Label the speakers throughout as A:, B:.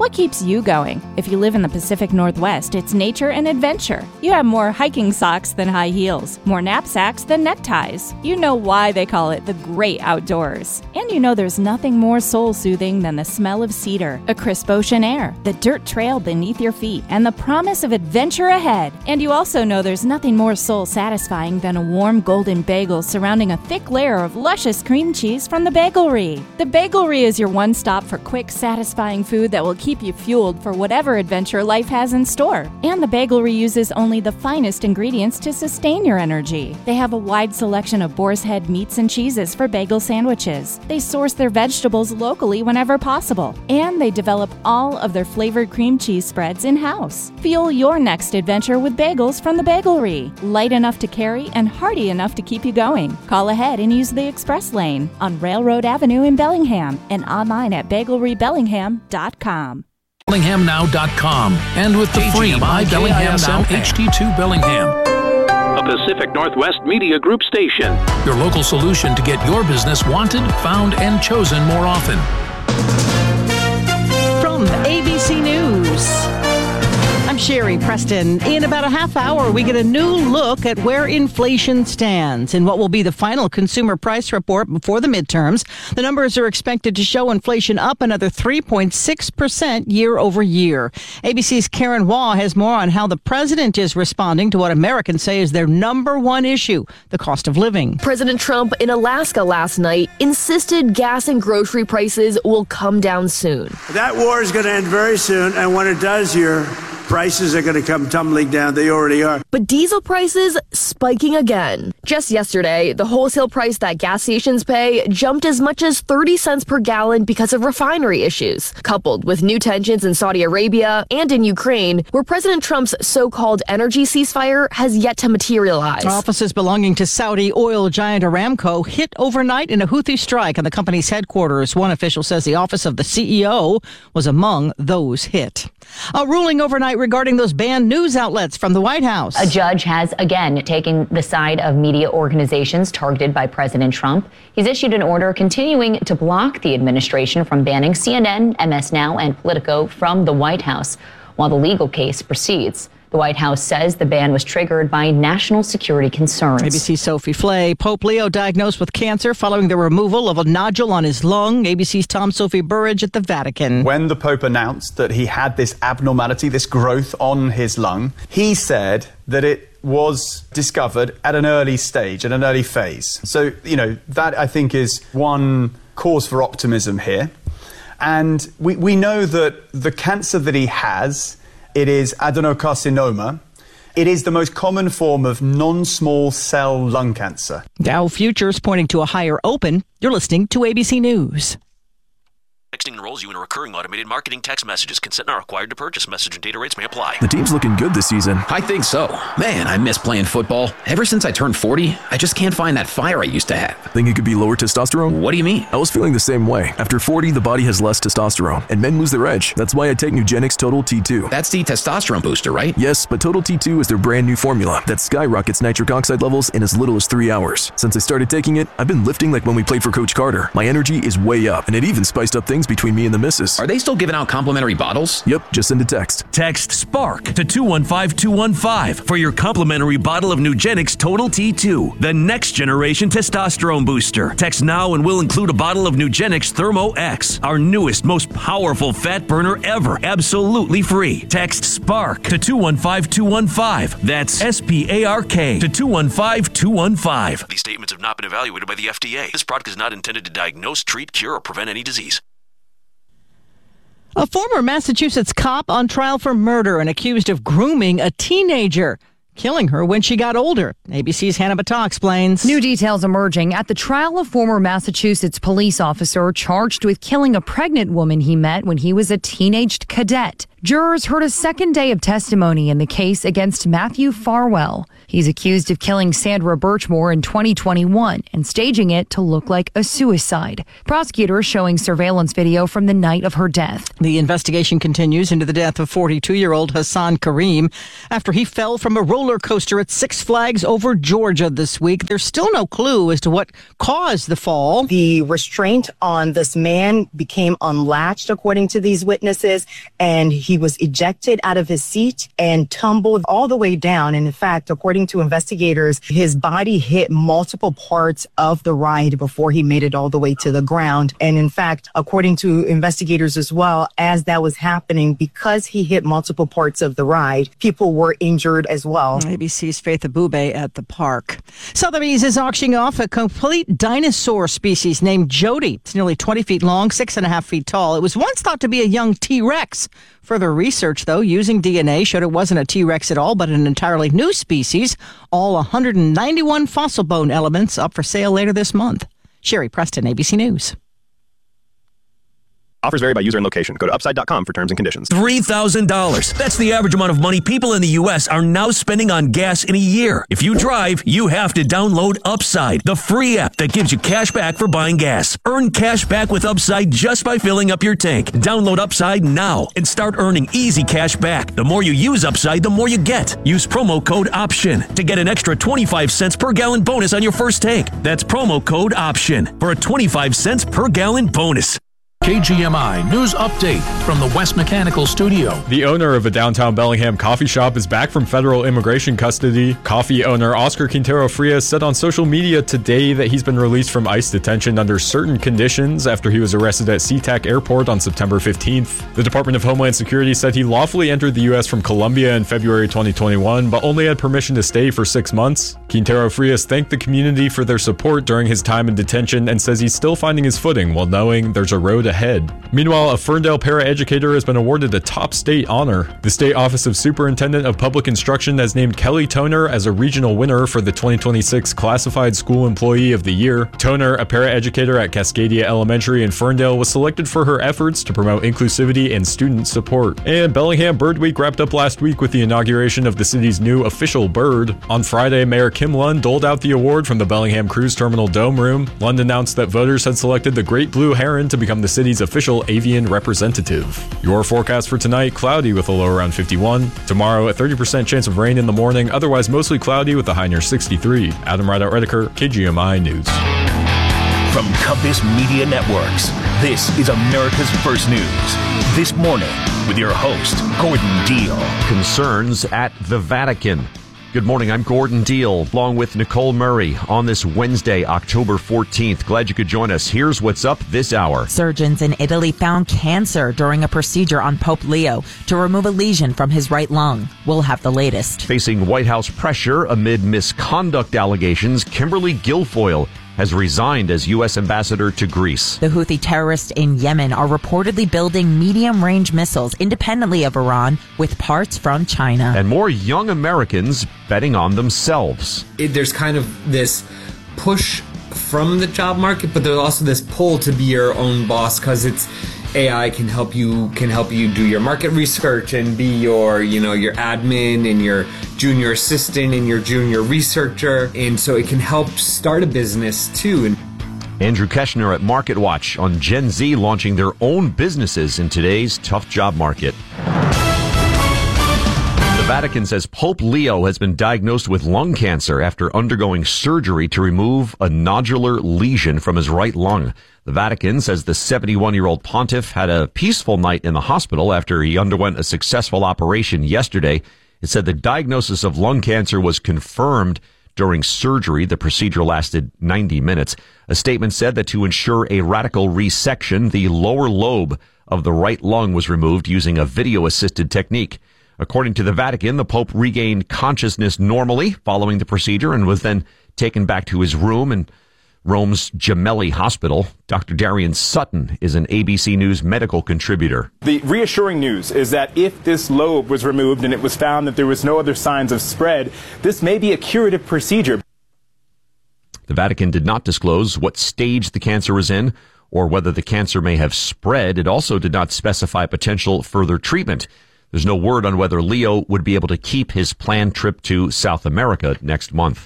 A: What keeps you going? If you live in the Pacific Northwest, it's nature and adventure. You have more hiking socks than high heels, more knapsacks than neckties. You know why they call it the great outdoors. And you know there's nothing more soul-soothing than the smell of cedar, a crisp ocean air, the dirt trail beneath your feet, and the promise of adventure ahead. And you also know there's nothing more soul-satisfying than a warm golden bagel surrounding a thick layer of luscious cream cheese from the Bagelry. The Bagelry is your one stop for quick, satisfying food that will keep you fueled for whatever adventure life has in store. And the Bagelry uses only the finest ingredients to sustain your energy. They have a wide selection of boar's head meats and cheeses for bagel sandwiches. They source their vegetables locally whenever possible. And they develop all of their flavored cream cheese spreads in-house. Fuel your next adventure with bagels from the Bagelry. Light enough to carry and hearty enough to keep you going. Call ahead and use the express lane on Railroad Avenue in Bellingham and online at bagelrybellingham.com.
B: BellinghamNow.com and with the free My Bellingham Now HD2 Bellingham.
C: A Pacific Northwest Media Group station.
B: Your local solution to get your business wanted, found, and chosen more often.
D: From ABC News, I'm Sherry Preston. In about a half hour, we get a new look at where inflation stands in what will be the final consumer price report before the midterms. The numbers are expected to show inflation up another 3.6% year over year. ABC's Karen Waugh has more on how the president is responding to what Americans say is their number one issue, the cost of living.
E: President Trump in Alaska last night insisted gas and grocery prices will come down soon.
F: That war is going to end very soon, and when it does, your prices are going to come tumbling down. They already are.
E: But diesel prices spiking again. Just yesterday, the wholesale price that gas stations pay jumped as much as 30 cents per gallon because of refinery issues, coupled with new tensions in Saudi Arabia and in Ukraine, where President Trump's so-called energy ceasefire has yet to materialize.
D: Offices belonging to Saudi oil giant Aramco hit overnight in a Houthi strike on the company's headquarters. One official says the office of the CEO was among those hit. A ruling overnight regarding those banned news outlets from the White House.
G: A judge has again taken the side of media organizations targeted by President Trump. He's issued an order continuing to block the administration from banning CNN, MS Now, and Politico from the White House while the legal case proceeds. The White House says the ban was triggered by national security concerns.
D: ABC's Sophie Flay. Pope Leo diagnosed with cancer following the removal of a nodule on his lung. ABC's Tom Sophie Burridge at the Vatican.
H: When the Pope announced that he had this abnormality, this growth on his lung, he said that it was discovered at an early stage, at an early phase. So, that I think is one cause for optimism here. And we know that the cancer that he has, it is adenocarcinoma. It is the most common form of non-small cell lung cancer.
D: Dow futures pointing to a higher open. You're listening to ABC News.
I: Texting enrolls you in a recurring automated marketing text messages. Consent not required to purchase. Message and data rates may apply.
J: The team's looking good this season.
K: I think so. Man, I miss playing football. Ever since I turned 40, I just can't find that fire I used to have.
J: Think it could be lower testosterone?
K: What do you mean?
J: I was feeling the same way. After 40, the body has less testosterone, and men lose their edge. That's why I take Nugenix Total T2.
K: That's the testosterone booster, right?
J: Yes, but Total T2 is their brand new formula that skyrockets nitric oxide levels in as little as 3 hours. Since I started taking it, I've been lifting like when we played for Coach Carter. My energy is way up, and it even spiced up things between me and the missus.
K: Are they still giving out complimentary bottles?
J: Yep, just send a text.
L: Text SPARK to 215-215 for your complimentary bottle of Nugenix Total T2, the next generation testosterone booster. Text now and we'll include a bottle of Nugenix Thermo X, our newest, most powerful fat burner ever, absolutely free. Text SPARK to 215-215. That's SPARK to 215-215.
I: These statements have not been evaluated by the FDA. This product is not intended to diagnose, treat, cure, or prevent any disease.
D: A former Massachusetts cop on trial for murder and accused of grooming a teenager, killing her when she got older. ABC's Hannah Battah explains.
M: New details emerging at the trial of former Massachusetts police officer charged with killing a pregnant woman he met when he was a teenaged cadet. Jurors heard a second day of testimony in the case against Matthew Farwell. He's accused of killing Sandra Birchmore in 2021 and staging it to look like a suicide. Prosecutors showing surveillance video from the night of her death.
D: The investigation continues into the death of 42-year-old Hassan Kareem after he fell from a roller coaster at Six Flags over Georgia this week. There's still no clue as to what caused the fall.
N: The restraint on this man became unlatched, according to these witnesses, and he was ejected out of his seat and tumbled all the way down. And in fact, according to investigators, his body hit multiple parts of the ride before he made it all the way to the ground. And in fact, according to investigators as well, as that was happening, because he hit multiple parts of the ride, people were injured as well.
D: ABC's Faith Abube at the park. Sotheby's is auctioning off a complete dinosaur species named Jody. It's nearly 20 feet long, 6.5 feet tall. It was once thought to be a young T-Rex. Further research, though, using DNA showed it wasn't a T-Rex at all, but an entirely new species. All 191 fossil bone elements up for sale later this month. Sherry Preston, ABC News.
O: Offers vary by user and location. Go to upside.com for terms and conditions.
L: $3,000. That's the average amount of money people in the U.S. are now spending on gas in a year. If you drive, you have to download Upside, the free app that gives you cash back for buying gas. Earn cash back with Upside just by filling up your tank. Download Upside now and start earning easy cash back. The more you use Upside, the more you get. Use promo code OPTION to get an extra 25 cents per gallon bonus on your first tank. That's promo code OPTION for a 25 cents per gallon bonus.
B: KGMI News Update from the West Mechanical Studio.
P: The owner of a downtown Bellingham coffee shop is back from federal immigration custody. Coffee owner Oscar Quintero Frias said on social media today that he's been released from ICE detention under certain conditions after he was arrested at SeaTac Airport on September 15th. The Department of Homeland Security said he lawfully entered the U.S. from Colombia in February 2021, but only had permission to stay for 6 months. Quintero Frias thanked the community for their support during his time in detention and says he's still finding his footing while knowing there's a road ahead. Meanwhile, a Ferndale paraeducator has been awarded a top state honor. The State Office of Superintendent of Public Instruction has named Kelly Toner as a regional winner for the 2026 Classified School Employee of the Year. Toner, a paraeducator at Cascadia Elementary in Ferndale, was selected for her efforts to promote inclusivity and student support. And Bellingham Bird Week wrapped up last week with the inauguration of the city's new official bird. On Friday, Mayor Kim Lund doled out the award from the Bellingham Cruise Terminal Dome Room. Lund announced that voters had selected the great blue heron to become the city's official avian representative. Your forecast for tonight: cloudy with a low around 51. Tomorrow, a 30% chance of rain in the morning, otherwise mostly cloudy with a high near 63. Adam Rideout-Redeker, KGMI News.
Q: From Compass Media Networks, this is America's First News. This morning, with your host, Gordon Deal.
R: Concerns at the Vatican. Good morning, I'm Gordon Deal, along with Nicole Murray on this Wednesday, October 14th. Glad you could join us. Here's what's up this hour.
S: Surgeons in Italy found cancer during a procedure on Pope Leo to remove a lesion from his right lung. We'll have the latest.
R: Facing White House pressure amid misconduct allegations, Kimberly Guilfoyle has resigned as U.S. ambassador to Greece.
S: The Houthi terrorists in Yemen are reportedly building medium-range missiles independently of Iran with parts from China.
R: And more young Americans betting on themselves.
T: There's kind of this push from the job market, but there's also this pull to be your own boss because it's AI can help you do your market research and be your admin and your junior assistant and your junior researcher, and so it can help start a business too. And
R: Andrew Keshner at MarketWatch on Gen Z launching their own businesses in today's tough job market. The Vatican says Pope Leo has been diagnosed with lung cancer after undergoing surgery to remove a nodular lesion from his right lung. The Vatican says the 71-year-old pontiff had a peaceful night in the hospital after he underwent a successful operation yesterday. It said the diagnosis of lung cancer was confirmed during surgery. The procedure lasted 90 minutes. A statement said that to ensure a radical resection, the lower lobe of the right lung was removed using a video-assisted technique. According to the Vatican, the Pope regained consciousness normally following the procedure and was then taken back to his room in Rome's Gemelli Hospital. Dr. Darian Sutton is an ABC News medical contributor.
U: The reassuring news is that if this lobe was removed and it was found that there was no other signs of spread, this may be a curative procedure.
R: The Vatican did not disclose what stage the cancer was in or whether the cancer may have spread. It also did not specify potential further treatment. There's no word on whether Leo would be able to keep his planned trip to South America next month.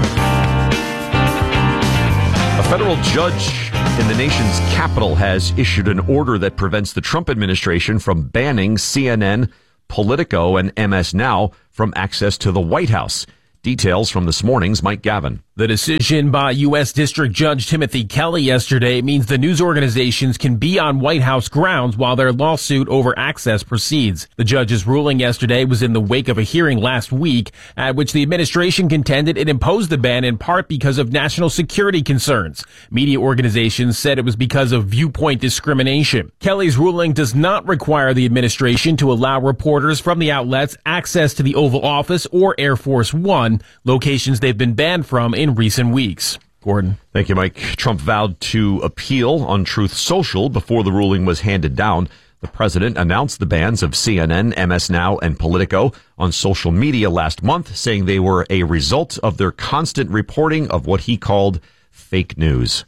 R: A federal judge in the nation's capital has issued an order that prevents the Trump administration from banning CNN, Politico, and MS Now from access to the White House. Details from this morning's Mike Gavin.
A: The decision by U.S. District Judge Timothy Kelly yesterday means the news organizations can be on White House grounds while their lawsuit over access proceeds. The judge's ruling yesterday was in the wake of a hearing last week at which the administration contended it imposed the ban in part because of national security concerns. Media organizations said it was because of viewpoint discrimination. Kelly's ruling does not require the administration to allow reporters from the outlets access to the Oval Office or Air Force One, locations they've been banned from in recent weeks. Gordon.
R: Thank you, Mike. Trump vowed to appeal on Truth Social before the ruling was handed down. The president announced the bans of CNN, MS Now, and Politico on social media last month, saying they were a result of their constant reporting of what he called fake news.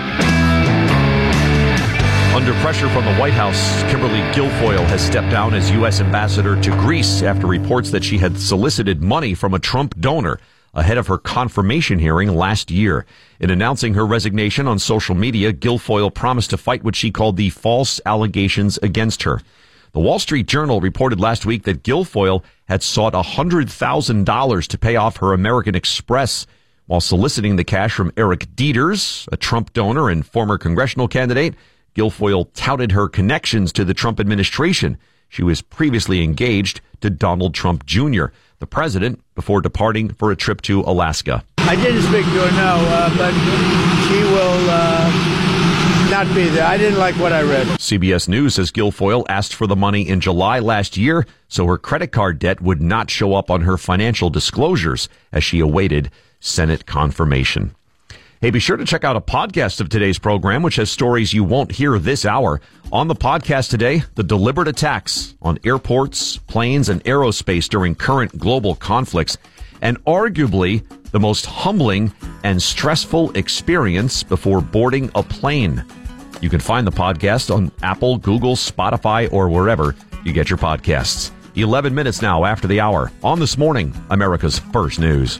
R: Under pressure from the White House, Kimberly Guilfoyle has stepped down as U.S. ambassador to Greece after reports that she had solicited money from a Trump donor ahead of her confirmation hearing last year. In announcing her resignation on social media, Guilfoyle promised to fight what she called the false allegations against her. The Wall Street Journal reported last week that Guilfoyle had sought $100,000 to pay off her American Express while soliciting the cash from Eric Dieters, a Trump donor and former congressional candidate. Guilfoyle touted her connections to the Trump administration. She was previously engaged to Donald Trump Jr., the president, before departing for a trip to Alaska.
F: I didn't speak to her, no, but she will not be there. I didn't like what I read.
R: CBS News says Guilfoyle asked for the money in July last year so her credit card debt would not show up on her financial disclosures as she awaited Senate confirmation. Hey, be sure to check out a podcast of today's program, which has stories you won't hear this hour. On the podcast today, the deliberate attacks on airports, planes, and aerospace during current global conflicts, and arguably the most humbling and stressful experience before boarding a plane. You can find the podcast on Apple, Google, Spotify, or wherever you get your podcasts. 11 minutes now after the hour. On This Morning, America's First News.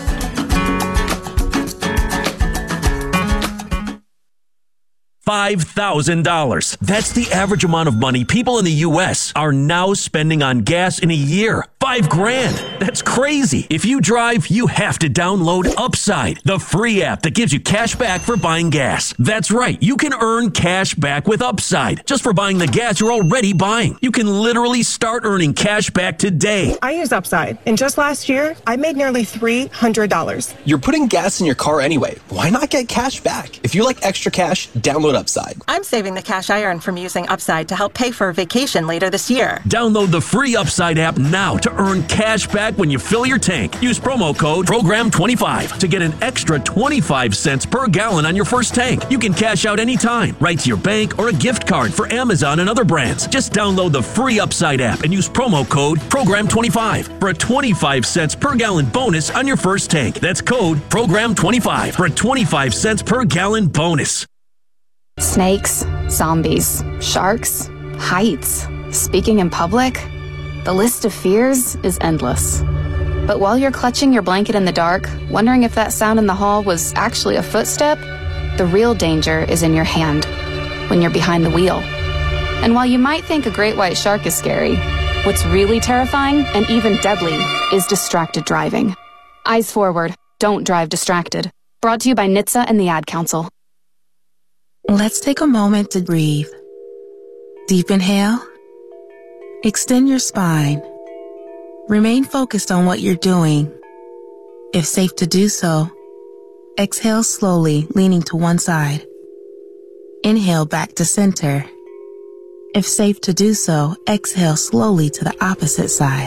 L: $5,000. That's the average amount of money people in the U.S. are now spending on gas in a year. $5,000. That's crazy. If you drive, you have to download Upside, the free app that gives you cash back for buying gas. That's right. You can earn cash back with Upside just for buying the gas you're already buying. You can literally start earning cash back today.
V: I use Upside, and just last year, I made nearly $300.
W: You're putting gas in your car anyway. Why not get cash back? If you like extra cash, download Upside.
V: I'm saving the cash I earn from using Upside to help pay for a vacation later this year.
L: Download the free Upside app now to earn cash back when you fill your tank. Use promo code PROGRAM25 to get an extra 25 cents per gallon on your first tank. You can cash out anytime, right to your bank or a gift card for Amazon and other brands. Just download the free Upside app and use promo code PROGRAM25 for a 25 cents per gallon bonus on your first tank. That's code PROGRAM25 for a 25 cents per gallon bonus.
X: Snakes, zombies, sharks, heights, speaking in public. The list of fears is endless. But while you're clutching your blanket in the dark, wondering if that sound in the hall was actually a footstep, the real danger is in your hand, when you're behind the wheel. And while you might think a great white shark is scary, what's really terrifying and even deadly is distracted driving. Eyes forward, don't drive distracted. Brought to you by NHTSA and the Ad Council.
Y: Let's take a moment to breathe. Deep inhale. Extend your spine. Remain focused on what you're doing. If safe to do so, exhale slowly, leaning to one side. Inhale back to center. If safe to do so, exhale slowly to the opposite side.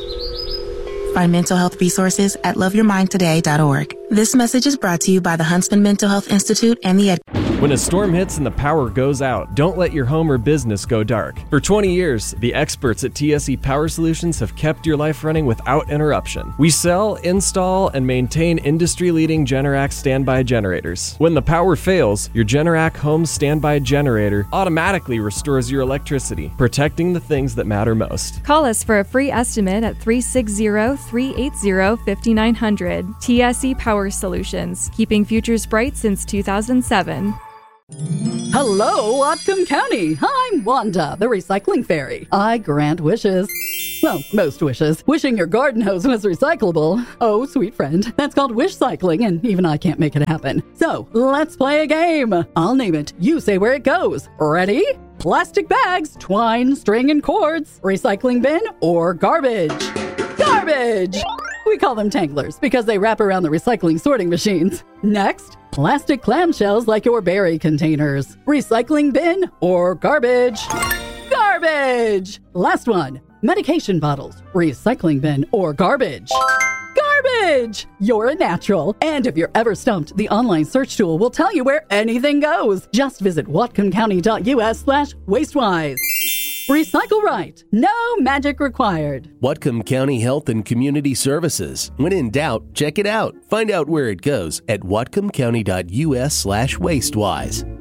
Y: Find mental health resources at loveyourmindtoday.org. This message is brought to you by the Huntsman Mental Health Institute and the
C: When a storm hits and the power goes out, don't let your home or business go dark. For 20 years, the experts at TSE Power Solutions have kept your life running without interruption. We sell, install, and maintain industry-leading Generac standby generators. When the power fails, your Generac home standby generator automatically restores your electricity, protecting the things that matter most.
E: Call us for a free estimate at 360-380-5900. TSE Power Solutions, keeping futures bright since 2007.
G: Hello, Whatcom County. I'm Wanda, the recycling fairy. I grant wishes. Well, most wishes. Wishing your garden hose was recyclable. Oh, sweet friend. That's called wish cycling, and even I can't make it happen. So, let's play a game. I'll name it. You say where it goes. Ready? Plastic bags, twine, string, and cords. Recycling bin or garbage? Garbage! We call them tanglers because they wrap around the recycling sorting machines. Next, plastic clamshells like your berry containers. Recycling bin or garbage? Garbage! Last one, medication bottles. Recycling bin or garbage? Garbage! You're a natural. And if you're ever stumped, the online search tool will tell you where anything goes. Just visit whatcomcounty.us/wastewise. Recycle right. No magic required.
H: Whatcom County Health and Community Services. When in doubt, check it out. Find out where it goes at whatcomcounty.us/wastewise.